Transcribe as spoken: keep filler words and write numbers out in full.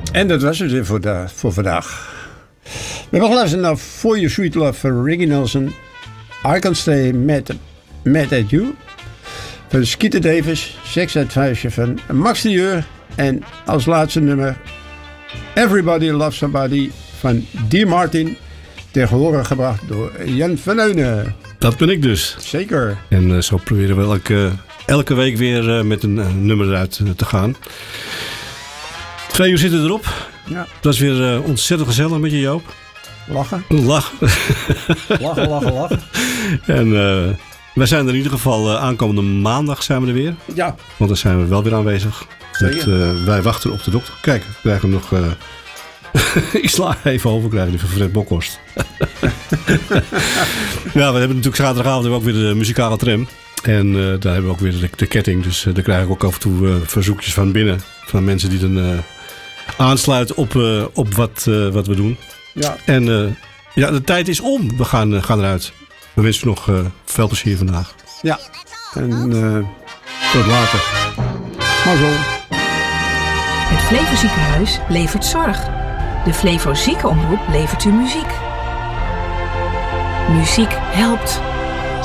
En dat was het weer voor, de, voor vandaag. We hebben geluisterd naar For Your Sweet Love van Ricky Nelson. I Can Stay Mad, Mad At You van Skeeter Davis. Sex Advice van Max de Jeur. En als laatste nummer Everybody Loves Somebody van Dear Martin. Ter gehore gebracht door Jan van Eunen. Dat ben ik dus. Zeker. En uh, zo proberen we elke, elke week weer uh, met een uh, nummer eruit uh, te gaan. Twee uur zitten erop. Ja. Dat is weer uh, ontzettend gezellig met je, Joop. Lachen. Lachen. Lachen, lachen, lachen. En uh, wij zijn er in ieder geval uh, aankomende maandag zijn we er weer. Ja. Want dan zijn we wel weer aanwezig. Met, uh, wij wachten op de dokter. Kijk, we krijgen nog... Uh, ik sla even over, krijgen die van Fred Bokhorst. Ja, we hebben natuurlijk zaterdagavond hebben we ook weer de muzikale tram. En uh, daar hebben we ook weer de, de ketting. Dus uh, daar krijg ik ook af en toe uh, verzoekjes van binnen. Van mensen die dan uh, aansluiten op, uh, op wat, uh, wat we doen. Ja. En uh, ja, de tijd is om. We gaan, uh, gaan eruit. We wensen nog uh, veel plezier vandaag. Ja. En uh, tot later. Maar zo. Het Flevo Ziekenhuis levert zorg. De Flevo Ziekenomroep levert u muziek. Muziek helpt.